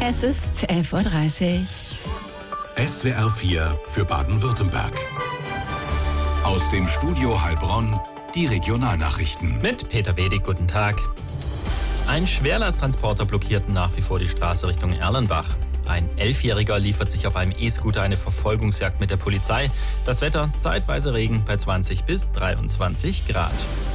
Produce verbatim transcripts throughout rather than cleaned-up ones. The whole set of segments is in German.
Es ist elf Uhr dreißig. S W R vier für Baden-Württemberg. Aus dem Studio Heilbronn die Regionalnachrichten. Mit Peter Bedig, guten Tag. Ein Schwerlasttransporter blockiert nach wie vor die Straße Richtung Erlenbach. Ein Elfjähriger liefert sich auf einem E-Scooter eine Verfolgungsjagd mit der Polizei. Das Wetter, zeitweise Regen bei zwanzig bis dreiundzwanzig Grad.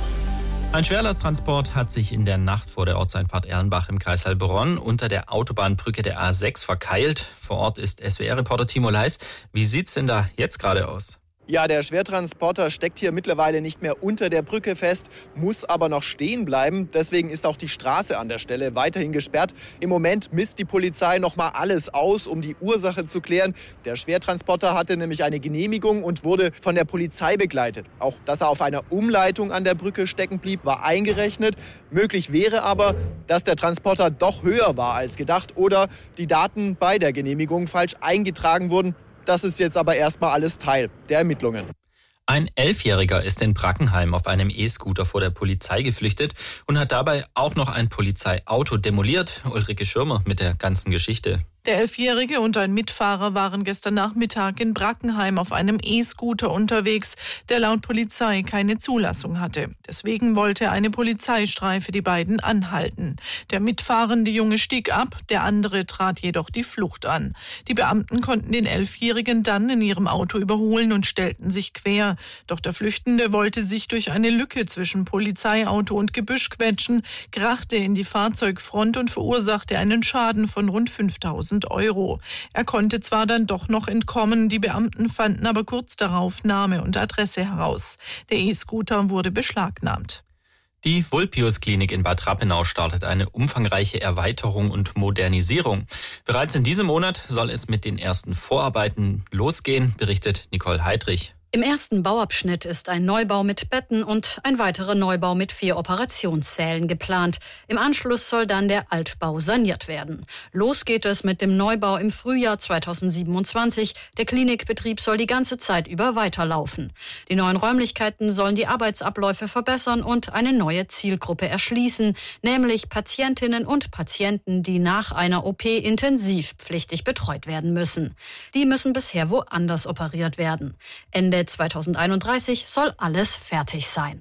Ein Schwerlasttransport hat sich in der Nacht vor der Ortseinfahrt Erlenbach im Kreis Heilbronn unter der Autobahnbrücke der A sechs verkeilt. Vor Ort ist S W R-Reporter Timo Leis. Wie sieht's denn da jetzt gerade aus? Ja, der Schwertransporter steckt hier mittlerweile nicht mehr unter der Brücke fest, muss aber noch stehen bleiben. Deswegen ist auch die Straße an der Stelle weiterhin gesperrt. Im Moment misst die Polizei noch mal alles aus, um die Ursache zu klären. Der Schwertransporter hatte nämlich eine Genehmigung und wurde von der Polizei begleitet. Auch, dass er auf einer Umleitung an der Brücke stecken blieb, war eingerechnet. Möglich wäre aber, dass der Transporter doch höher war als gedacht oder die Daten bei der Genehmigung falsch eingetragen wurden. Das ist jetzt aber erstmal alles Teil der Ermittlungen. Ein Elfjähriger ist in Brackenheim auf einem E-Scooter vor der Polizei geflüchtet und hat dabei auch noch ein Polizeiauto demoliert. Ulrike Schirmer mit der ganzen Geschichte. Der Elfjährige und ein Mitfahrer waren gestern Nachmittag in Brackenheim auf einem E-Scooter unterwegs, der laut Polizei keine Zulassung hatte. Deswegen wollte eine Polizeistreife die beiden anhalten. Der mitfahrende Junge stieg ab, der andere trat jedoch die Flucht an. Die Beamten konnten den Elfjährigen dann in ihrem Auto überholen und stellten sich quer. Doch der Flüchtende wollte sich durch eine Lücke zwischen Polizeiauto und Gebüsch quetschen, krachte in die Fahrzeugfront und verursachte einen Schaden von rund fünftausend Euro. Er konnte zwar dann doch noch entkommen, die Beamten fanden aber kurz darauf Name und Adresse heraus. Der E-Scooter wurde beschlagnahmt. Die Vulpius-Klinik in Bad Rappenau startet eine umfangreiche Erweiterung und Modernisierung. Bereits in diesem Monat soll es mit den ersten Vorarbeiten losgehen, berichtet Nicole Heidrich. Im ersten Bauabschnitt ist ein Neubau mit Betten und ein weiterer Neubau mit vier Operationssälen geplant. Im Anschluss soll dann der Altbau saniert werden. Los geht es mit dem Neubau im Frühjahr zweitausendsiebenundzwanzig. Der Klinikbetrieb soll die ganze Zeit über weiterlaufen. Die neuen Räumlichkeiten sollen die Arbeitsabläufe verbessern und eine neue Zielgruppe erschließen, nämlich Patientinnen und Patienten, die nach einer O P intensivpflichtig betreut werden müssen. Die müssen bisher woanders operiert werden. Ende zweitausendeinunddreißig soll alles fertig sein.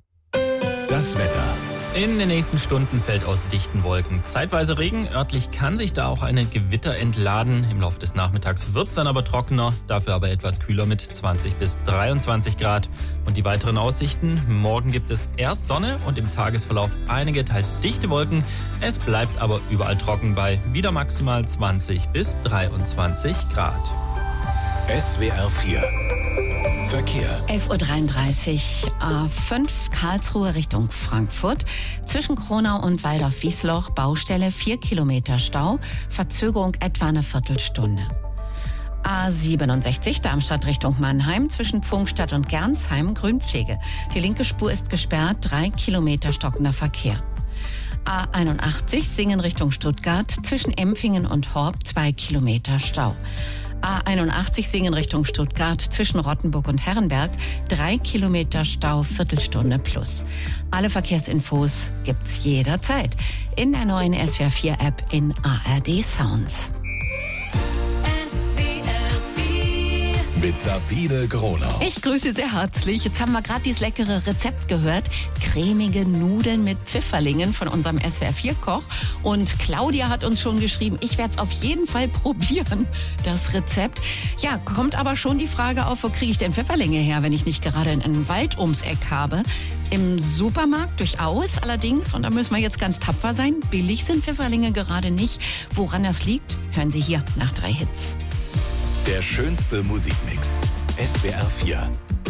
Das Wetter. In den nächsten Stunden fällt aus dichten Wolken zeitweise Regen. Örtlich kann sich da auch ein Gewitter entladen. Im Laufe des Nachmittags wird es dann aber trockener, dafür aber etwas kühler mit zwanzig bis dreiundzwanzig Grad. Und die weiteren Aussichten: Morgen gibt es erst Sonne und im Tagesverlauf einige teils dichte Wolken. Es bleibt aber überall trocken bei wieder maximal zwanzig bis dreiundzwanzig Grad. S W R vier Verkehr. elf Uhr dreiunddreißig, A fünf Karlsruhe Richtung Frankfurt. Zwischen Kronau und Waldorf-Wiesloch Baustelle, vier Kilometer Stau, Verzögerung etwa eine Viertelstunde. A siebenundsechzig Darmstadt Richtung Mannheim zwischen Pfungstadt und Gernsheim Grünpflege. Die linke Spur ist gesperrt, drei Kilometer stockender Verkehr. A einundachtzig Singen Richtung Stuttgart zwischen Empfingen und Horb, zwei Kilometer Stau. A einundachtzig Singen Richtung Stuttgart zwischen Rottenburg und Herrenberg, drei Kilometer Stau, Viertelstunde plus. Alle Verkehrsinfos gibt's jederzeit in der neuen S W R vier App in A R D Sounds. Mit Sabine Gronau. Ich grüße sehr herzlich. Jetzt haben wir gerade dieses leckere Rezept gehört. Cremige Nudeln mit Pfifferlingen von unserem S W R vier Koch. Und Claudia hat uns schon geschrieben, ich werde es auf jeden Fall probieren, das Rezept. Ja, kommt aber schon die Frage auf, wo kriege ich denn Pfifferlinge her, wenn ich nicht gerade einen Wald ums Eck habe? Im Supermarkt durchaus allerdings, und da müssen wir jetzt ganz tapfer sein, billig sind Pfifferlinge gerade nicht. Woran das liegt, hören Sie hier nach drei Hits. Der schönste Musikmix. S W R vier.